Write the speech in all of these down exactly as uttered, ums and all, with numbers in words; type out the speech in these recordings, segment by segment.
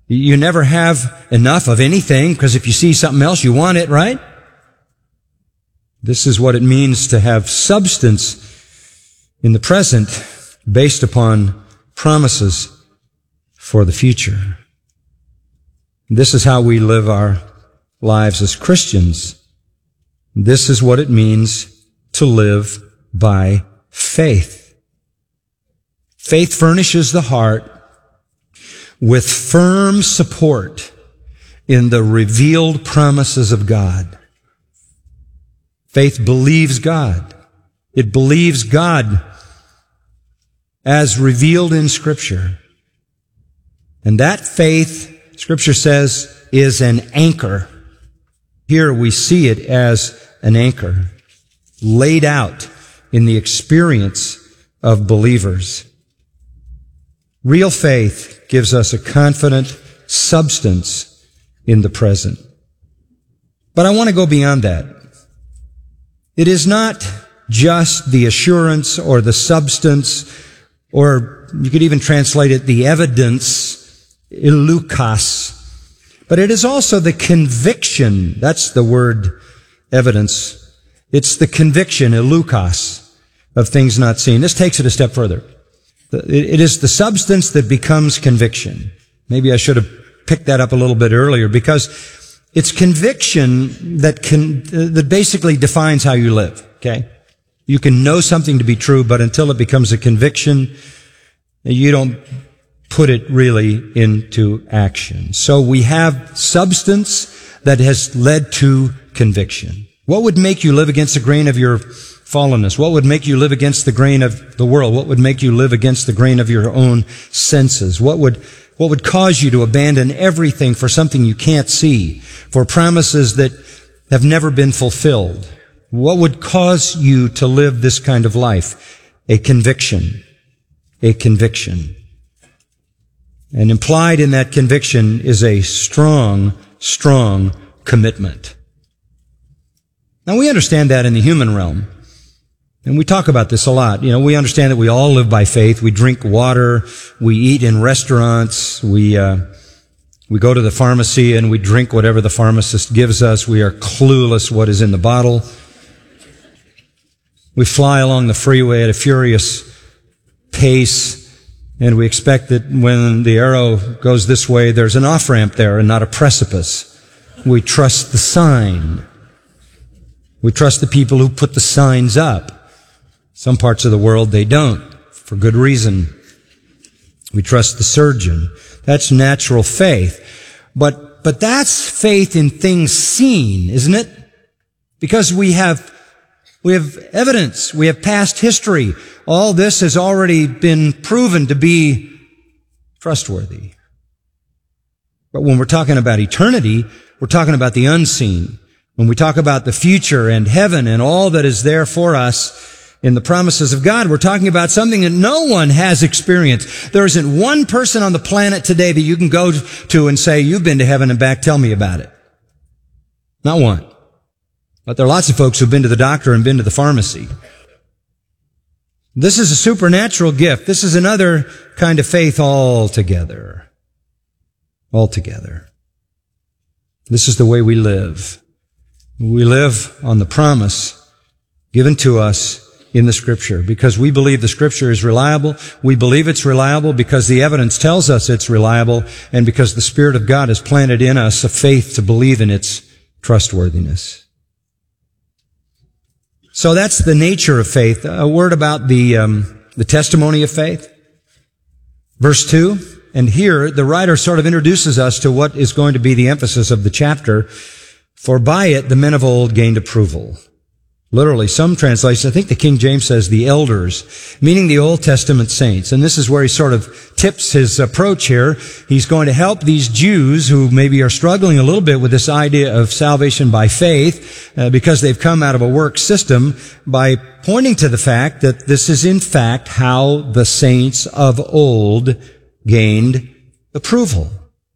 You never have enough of anything, because if you see something else, you want it, right? This is what it means to have substance in the present based upon promises for the future. This is how we live our lives as Christians. This is what it means to live by faith. Faith furnishes the heart with firm support in the revealed promises of God. Faith believes God. It believes God as revealed in Scripture. And that faith, Scripture says, is an anchor. Here we see it as an anchor laid out in the experience of believers. Real faith gives us a confident substance in the present. But I want to go beyond that. It is not just the assurance or the substance, or you could even translate it the evidence, elukas, but it is also the conviction. That's the word evidence. It's the conviction, elukas, of things not seen. This takes it a step further. It is the substance that becomes conviction. Maybe I should have picked that up a little bit earlier, because it's conviction that can, that basically defines how you live, okay? You can know something to be true, but until it becomes a conviction, you don't put it really into action. So we have substance that has led to conviction. What would make you live against the grain of your fallenness? What would make you live against the grain of the world? What would make you live against the grain of your own senses? What would, what would cause you to abandon everything for something you can't see, for promises that have never been fulfilled? What would cause you to live this kind of life? A conviction. A conviction. And implied in that conviction is a strong, strong commitment. Now we understand that in the human realm. And we talk about this a lot. You know, we understand that we all live by faith. We drink water. We eat in restaurants. We, uh, we go to the pharmacy and we drink whatever the pharmacist gives us. We are clueless what is in the bottle. We fly along the freeway at a furious pace, and we expect that when the arrow goes this way, there's an off-ramp there and not a precipice. We trust the sign. We trust the people who put the signs up. Some parts of the world, they don't, for good reason. We trust the surgeon. That's natural faith. But, but that's faith in things seen, isn't it? Because we have, we have evidence. We have past history. All this has already been proven to be trustworthy. But when we're talking about eternity, we're talking about the unseen. When we talk about the future and heaven and all that is there for us in the promises of God, we're talking about something that no one has experienced. There isn't one person on the planet today that you can go to and say, you've been to heaven and back, tell me about it. Not one. But there are lots of folks who've been to the doctor and been to the pharmacy. This is a supernatural gift. This is another kind of faith altogether. Altogether. This is the way we live. We live on the promise given to us in the Scripture, because we believe the Scripture is reliable. We believe it's reliable because the evidence tells us it's reliable, and because the Spirit of God has planted in us a faith to believe in its trustworthiness. So that's the nature of faith. A word about the um, the testimony of faith. Verse two, and here the writer sort of introduces us to what is going to be the emphasis of the chapter. For by it the men of old gained approval. Literally, some translations, I think the King James says the elders, meaning the Old Testament saints. And this is where he sort of tips his approach here. He's going to help these Jews who maybe are struggling a little bit with this idea of salvation by faith, uh, because they've come out of a work system, by pointing to the fact that this is in fact how the saints of old gained approval.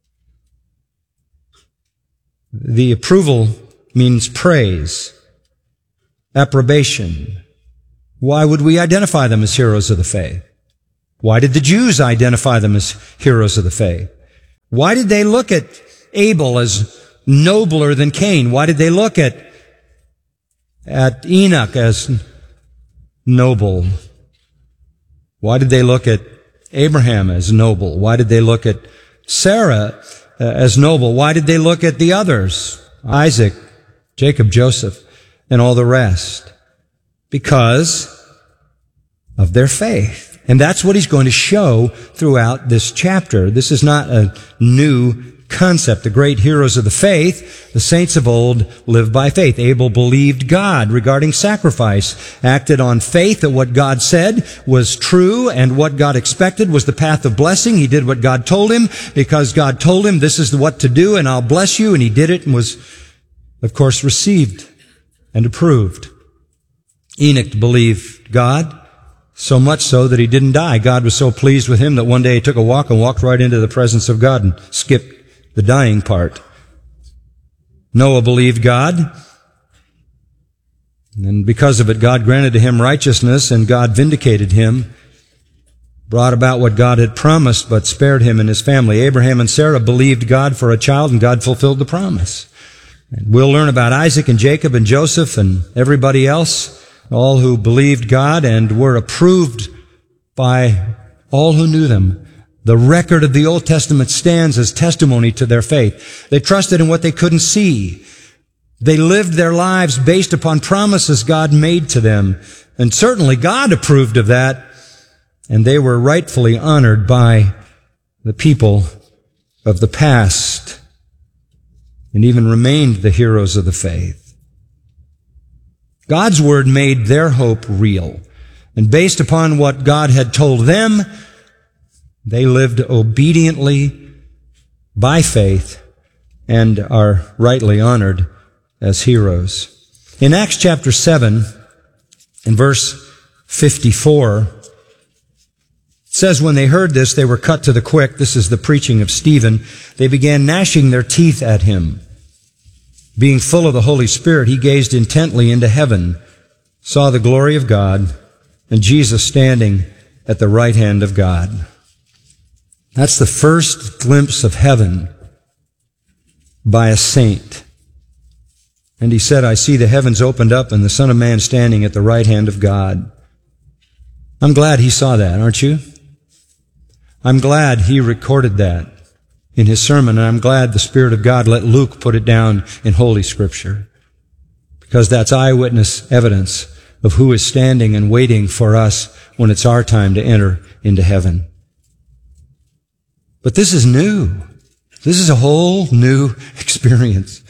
The approval means praise, approbation. Why would we identify them as heroes of the faith? Why did the Jews identify them as heroes of the faith? Why did they look at Abel as nobler than Cain? Why did they look at, at Enoch as noble? Why did they look at Abraham as noble? Why did they look at Sarah uh, as noble? Why did they look at the others? Isaac, Jacob, Joseph, and all the rest? Because of their faith. And that's what he's going to show throughout this chapter. This is not a new concept. The great heroes of the faith, the saints of old, lived by faith. Abel believed God regarding sacrifice, acted on faith that what God said was true and what God expected was the path of blessing. He did what God told him because God told him this is what to do and I'll bless you, and he did it and was, of course, received and approved. Enoch believed God, so much so that he didn't die. God was so pleased with him that one day he took a walk and walked right into the presence of God and skipped the dying part. Noah believed God, and because of it, God granted to him righteousness, and God vindicated him, brought about what God had promised, but spared him and his family. Abraham and Sarah believed God for a child, and God fulfilled the promise. And we'll learn about Isaac and Jacob and Joseph and everybody else, all who believed God and were approved by all who knew them. The record of the Old Testament stands as testimony to their faith. They trusted in what they couldn't see. They lived their lives based upon promises God made to them. And certainly God approved of that, and they were rightfully honored by the people of the past and even remained the heroes of the faith. God's word made their hope real. And based upon what God had told them, they lived obediently by faith and are rightly honored as heroes. In Acts chapter seven, in verse fifty-four, it says, when they heard this, they were cut to the quick. This is the preaching of Stephen. They began gnashing their teeth at him. Being full of the Holy Spirit, he gazed intently into heaven, saw the glory of God, and Jesus standing at the right hand of God. That's the first glimpse of heaven by a saint. And he said, I see the heavens opened up and the Son of Man standing at the right hand of God. I'm glad he saw that, aren't you? I'm glad he recorded that in his sermon, and I'm glad the Spirit of God let Luke put it down in Holy Scripture, because that's eyewitness evidence of who is standing and waiting for us when it's our time to enter into heaven. But this is new. This is a whole new experience.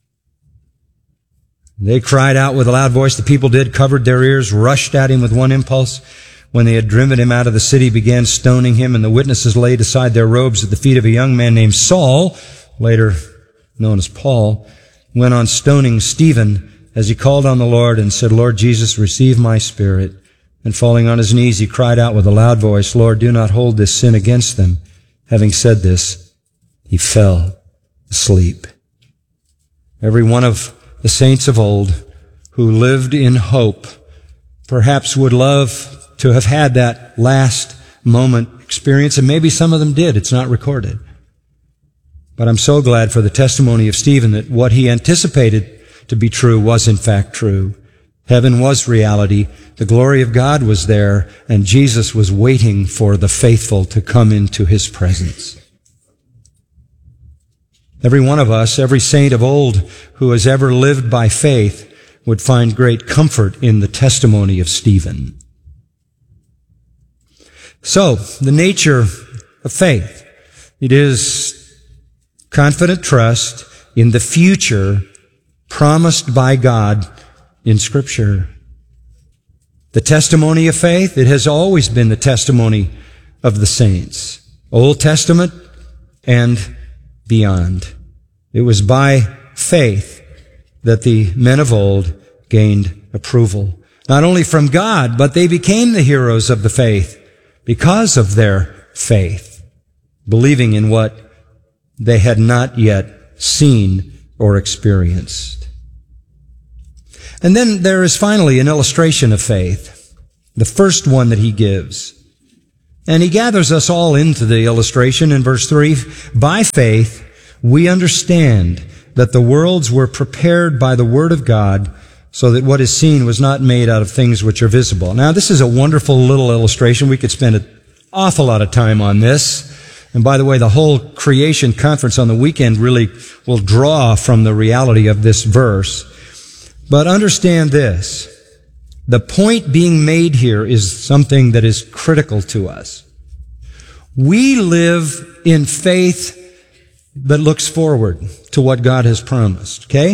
They cried out with a loud voice. The people did, covered their ears, rushed at him with one impulse. When they had driven him out of the city, began stoning him, and the witnesses laid aside their robes at the feet of a young man named Saul, later known as Paul, went on stoning Stephen as he called on the Lord and said, Lord Jesus, receive my spirit. And falling on his knees, he cried out with a loud voice, Lord, do not hold this sin against them. Having said this, he fell asleep. Every one of the saints of old who lived in hope perhaps would love to have had that last moment experience, and maybe some of them did. It's not recorded. But I'm so glad for the testimony of Stephen that what he anticipated to be true was in fact true. Heaven was reality. The glory of God was there, and Jesus was waiting for the faithful to come into his presence. Every one of us, every saint of old who has ever lived by faith, would find great comfort in the testimony of Stephen. So, the nature of faith. It is confident trust in the future promised by God in Scripture. The testimony of faith, it has always been the testimony of the saints, Old Testament and beyond. It was by faith that the men of old gained approval, not only from God, but they became the heroes of the faith because of their faith, believing in what they had not yet seen or experienced. And then there is finally an illustration of faith, the first one that he gives. And he gathers us all into the illustration in verse three. By faith, we understand that the worlds were prepared by the word of God, so that what is seen was not made out of things which are visible. Now, this is a wonderful little illustration. We could spend an awful lot of time on this. And by the way, the whole creation conference on the weekend really will draw from the reality of this verse. But understand this. The point being made here is something that is critical to us. We live in faith that looks forward to what God has promised, okay?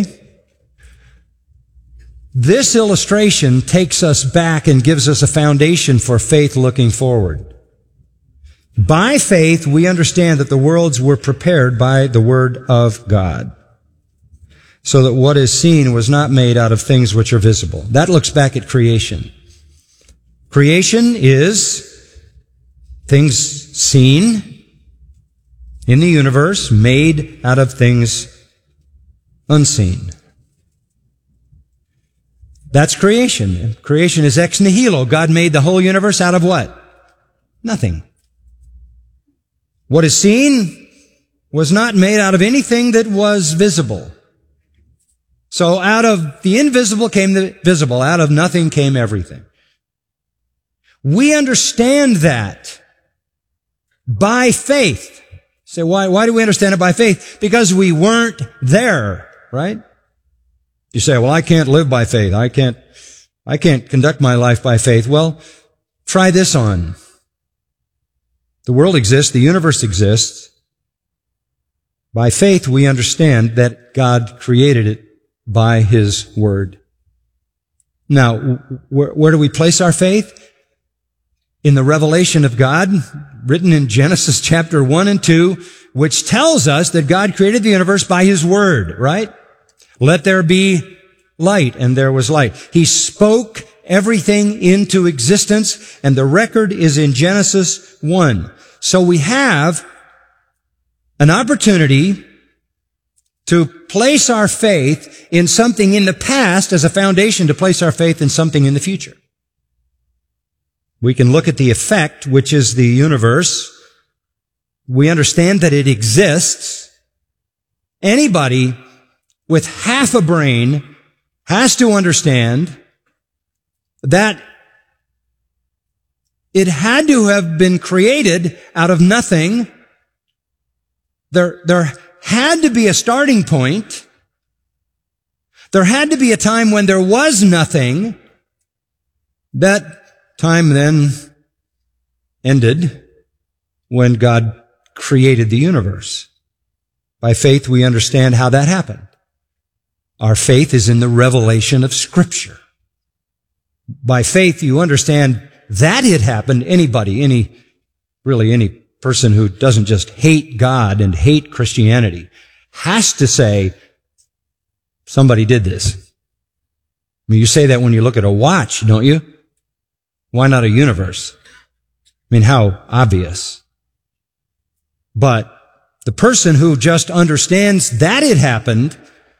This illustration takes us back and gives us a foundation for faith looking forward. By faith, we understand that the worlds were prepared by the word of God, so that what is seen was not made out of things which are visible. That looks back at creation. Creation is things seen in the universe, made out of things unseen. That's creation. Creation is ex nihilo. God made the whole universe out of what? Nothing. What is seen was not made out of anything that was visible. So out of the invisible came the visible. Out of nothing came everything. We understand that by faith. Say, why, why do we understand it by faith? Because we weren't there, right? You say, well, I can't live by faith. I can't, I can't conduct my life by faith. Well, try this on. The world exists. The universe exists. By faith, we understand that God created it by His Word. Now, where, where do we place our faith? In the revelation of God, written in Genesis chapter one and two, which tells us that God created the universe by His Word, right? Let there be light, and there was light. He spoke everything into existence, and the record is in Genesis one. So we have an opportunity to place our faith in something in the past as a foundation to place our faith in something in the future. We can look at the effect, which is the universe. We understand that it exists. Anybody with half a brain has to understand that it had to have been created out of nothing. There, there had to be a starting point. There had to be a time when there was nothing. That time then ended when God created the universe. By faith, we understand how that happened. Our faith is in the revelation of Scripture. By faith, you understand that it happened. Anybody, any, really any person who doesn't just hate God and hate Christianity has to say, somebody did this. I mean, you say that when you look at a watch, don't you? Why not a universe? I mean, how obvious. But the person who just understands that it happened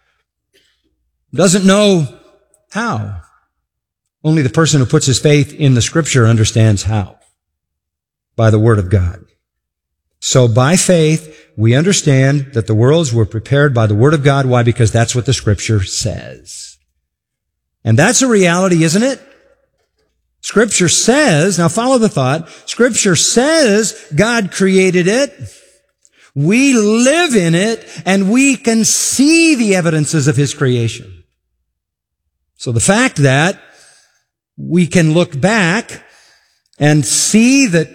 doesn't know how. Only the person who puts his faith in the Scripture understands how. By the Word of God. So by faith, we understand that the worlds were prepared by the Word of God. Why? Because that's what the Scripture says. And that's a reality, isn't it? Scripture says, now follow the thought, Scripture says God created it. We live in it, and we can see the evidences of His creation. So the fact that we can look back and see that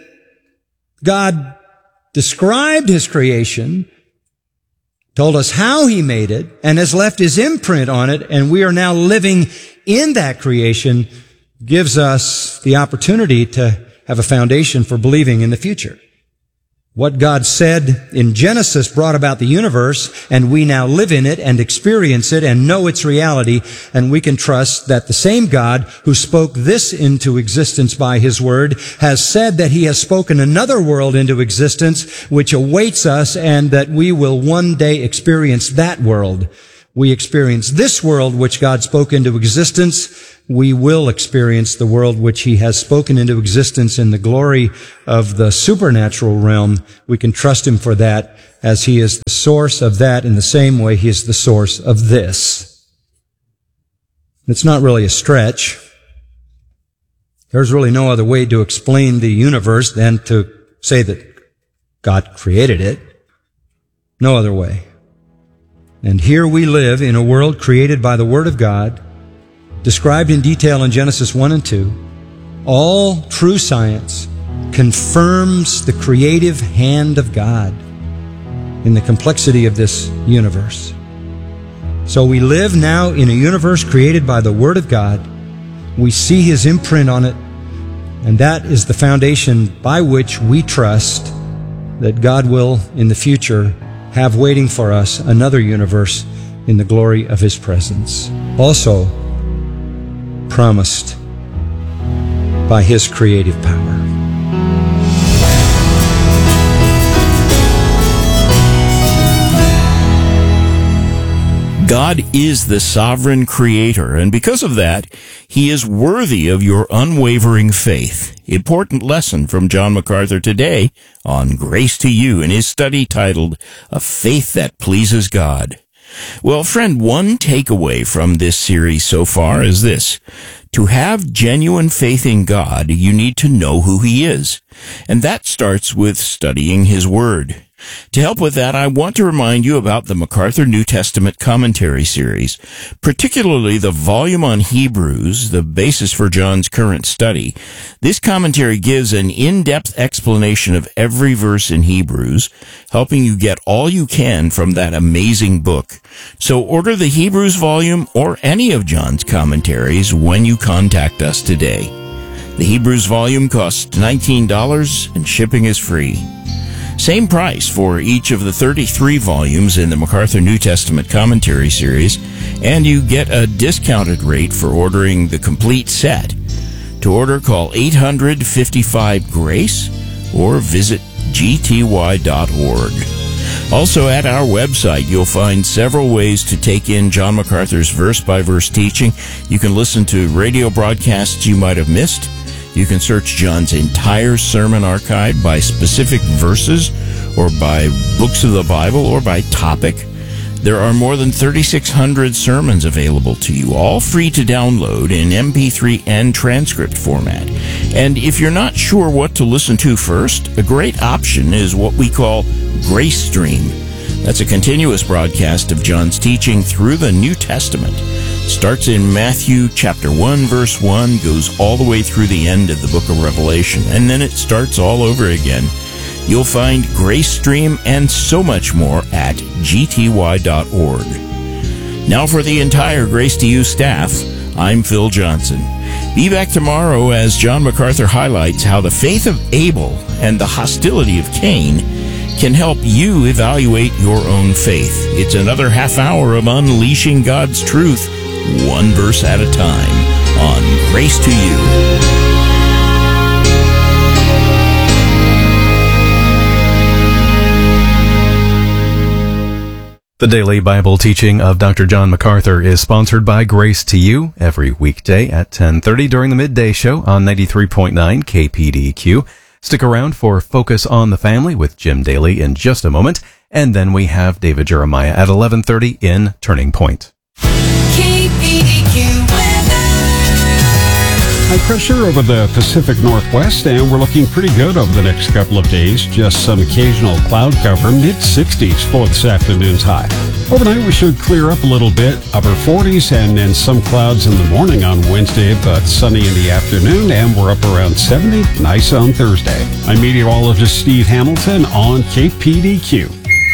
God described His creation, told us how He made it, and has left His imprint on it, and we are now living in that creation, gives us the opportunity to have a foundation for believing in the future. What God said in Genesis brought about the universe, and we now live in it and experience it and know its reality, and we can trust that the same God who spoke this into existence by His Word has said that He has spoken another world into existence which awaits us, and that we will one day experience that world we experience this world which God spoke into existence, we will experience the world which he has spoken into existence in the glory of the supernatural realm. We can trust him for that, as he is the source of that in the same way he is the source of this. It's not really a stretch. There's really no other way to explain the universe than to say that God created it. No other way. And here we live in a world created by the Word of God, described in detail in Genesis one and two. All true science confirms the creative hand of God in the complexity of this universe. So we live now in a universe created by the Word of God. We see his imprint on it, and that is the foundation by which we trust that God will, in the future, have waiting for us another universe in the glory of his presence, also promised by his creative power. God is the sovereign creator, and because of that, he is worthy of your unwavering faith. Important lesson from John MacArthur today on Grace to You in his study titled, A Faith That Pleases God. Well, friend, one takeaway from this series so far is this. To have genuine faith in God, you need to know who he is. And that starts with studying his word. To help with that, I want to remind you about the MacArthur New Testament Commentary Series, particularly the volume on Hebrews, the basis for John's current study. This commentary gives an in-depth explanation of every verse in Hebrews, helping you get all you can from that amazing book. So order the Hebrews volume or any of John's commentaries when you contact us today. The Hebrews volume costs nineteen dollars and shipping is free. Same price for each of the thirty-three volumes in the MacArthur New Testament Commentary Series, and you get a discounted rate for ordering the complete set. To order, call eight hundred, fifty-five, GRACE or visit g t y dot org. Also, at our website, you'll find several ways to take in John MacArthur's verse-by-verse teaching. You can listen to radio broadcasts you might have missed. You can search John's entire sermon archive by specific verses or by books of the Bible or by topic. There are more than thirty-six hundred sermons available to you, all free to download in M P three and transcript format. And if you're not sure what to listen to first, a great option is what we call Grace Stream. That's a continuous broadcast of John's teaching through the New Testament. Starts in Matthew chapter one, verse one, goes all the way through the end of the book of Revelation, and then it starts all over again. You'll find Grace Stream and so much more at g t y dot org. Now for the entire Grace to You staff, I'm Phil Johnson. Be back tomorrow as John MacArthur highlights how the faith of Abel and the hostility of Cain can help you evaluate your own faith. It's another half hour of unleashing God's truth, one verse at a time, on Grace to You. The daily Bible teaching of Doctor John MacArthur is sponsored by Grace to You every weekday at ten thirty during the midday show on ninety-three point nine K P D Q. Stick around for Focus on the Family with Jim Daly in just a moment, and then we have David Jeremiah at eleven thirty in Turning Point. K P D Q weather. High pressure over the Pacific Northwest, and we're looking pretty good over the next couple of days. Just some occasional cloud cover, mid sixties for this afternoon's high. Overnight we should clear up a little bit, upper forties, and then some clouds in the morning on Wednesday, but sunny in the afternoon, and we're up around seventy, nice on Thursday. I'm meteorologist Steve Hamilton on K P D Q.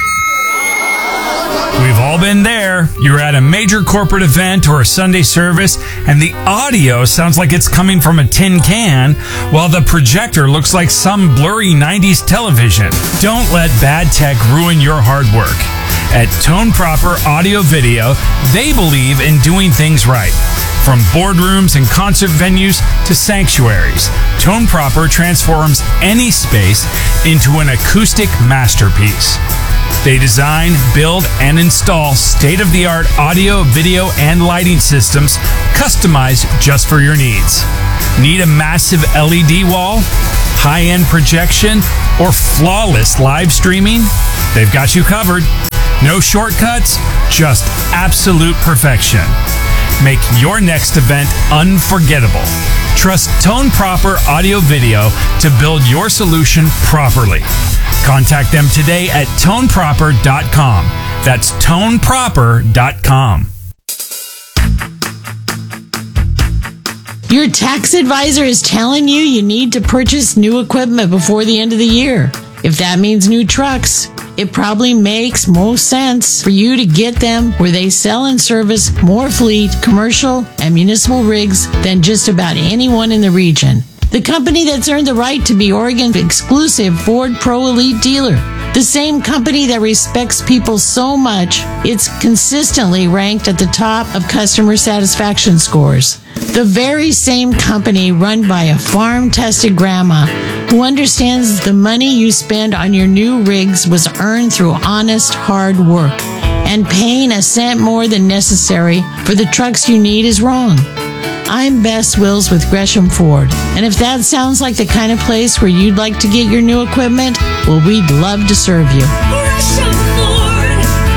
We've all been there. You're at a major corporate event or a Sunday service, and the audio sounds like it's coming from a tin can, while the projector looks like some blurry nineties television. Don't let bad tech ruin your hard work. At Tone Proper Audio Video, they believe in doing things right. From boardrooms and concert venues to sanctuaries, Tone Proper transforms any space into an acoustic masterpiece. They design, build, and install state-of-the-art audio, video, and lighting systems customized just for your needs. Need a massive L E D wall, high-end projection, or flawless live streaming? They've got you covered. No shortcuts, just absolute perfection. Make your next event unforgettable. Trust Tone Proper Audio Video to build your solution properly. Contact them today at tone proper dot com. That's tone proper dot com. Your tax advisor is telling you you need to purchase new equipment before the end of the year. If that means new trucks, it probably makes most sense for you to get them where they sell and service more fleet, commercial, and municipal rigs than just about anyone in the region. The company that's earned the right to be Oregon's exclusive Ford Pro Elite dealer. The same company that respects people so much, it's consistently ranked at the top of customer satisfaction scores. The very same company run by a farm-tested grandma who understands the money you spend on your new rigs was earned through honest, hard work. And paying a cent more than necessary for the trucks you need is wrong. I'm Bess Wills with Gresham Ford, and if that sounds like the kind of place where you'd like to get your new equipment, well, we'd love to serve you. Gresham Ford,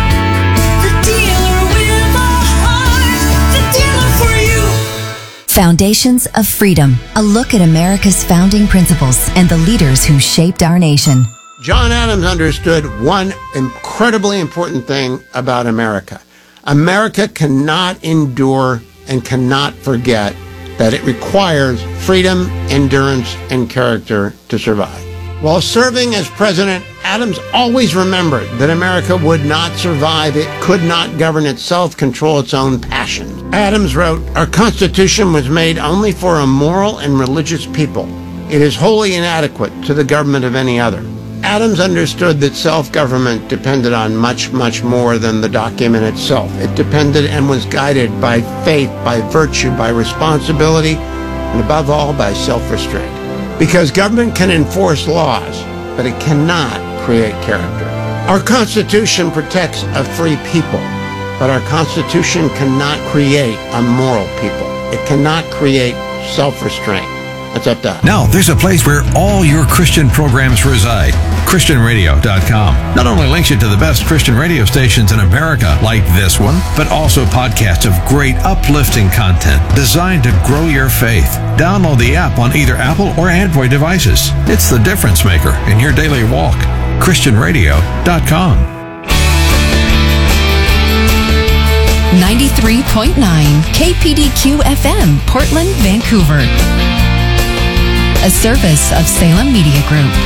the dealer with a heart, the dealer for you. Foundations of Freedom, a look at America's founding principles and the leaders who shaped our nation. John Adams understood one incredibly important thing about America. America cannot endure and cannot forget that it requires freedom, endurance, and character to survive. While serving as president, Adams always remembered that America would not survive, it could not govern itself, control its own passions. Adams wrote, "Our Constitution was made only for a moral and religious people. It is wholly inadequate to the government of any other." Adams understood that self-government depended on much, much more than the document itself. It depended and was guided by faith, by virtue, by responsibility, and above all, by self-restraint. Because government can enforce laws, but it cannot create character. Our Constitution protects a free people, but our Constitution cannot create a moral people. It cannot create self-restraint. That's up to us. Now, there's a place where all your Christian programs reside. Christian radio dot com not only links you to the best Christian radio stations in America, like this one, but also podcasts of great uplifting content designed to grow your faith. Download the app on either Apple or Android devices. It's the difference maker in your daily walk. Christian radio dot com. ninety-three point nine K P D Q F M, Portland, Vancouver. A service of Salem Media Group.